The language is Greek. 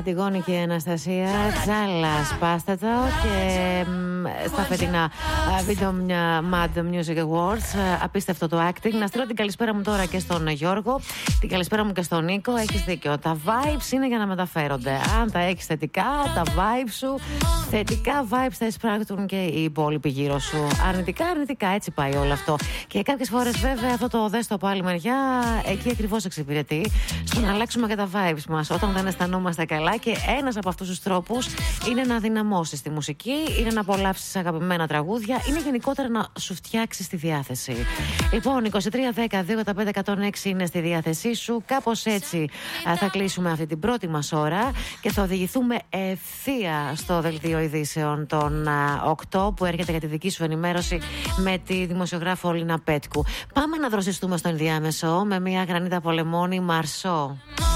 Αντιγόνη και Αναστασία, Τζάλα, σπάστατο. Και στα φετινά Video Mad Music Awards, απίστευτο το acting. Να στείλω την καλησπέρα μου τώρα και στον Γιώργο, την καλησπέρα μου και στον Νίκο. Έχεις δίκιο. Τα vibes είναι για να μεταφέρονται. Αν τα έχεις θετικά, τα vibes σου, θετικά vibes θα εισπράξουν και οι υπόλοιποι γύρω σου. Αρνητικά, έτσι πάει όλο αυτό. Και κάποιες φορές, βέβαια, αυτό το δέστο από άλλη μεριά, εκεί ακριβώς εξυπηρετεί στο να αλλάξουμε και τα vibes μας όταν δεν αισθανόμαστε καλά. Και ένας από αυτούς τους τρόπους είναι να δυναμώσεις τη μουσική, είναι να απολαύσεις αγαπημένα τραγούδια, είναι γενικότερα να σου φτιάξεις τη διάθεση. Λοιπόν, 23-10-285-106 είναι στη διάθεσή σου. Κάπως έτσι θα κλείσουμε αυτή την πρώτη μας ώρα και θα οδηγηθούμε ευθεία στο δελτίο ειδήσεων των 8 που έρχεται για τη δική σου ενημέρωση με τη δημοσιογράφο Λίνα Πέτκου. Πάμε να δροσιστούμε στο ενδιάμεσο με μια Γρανίτα Πολεμόνη, Μαρσό.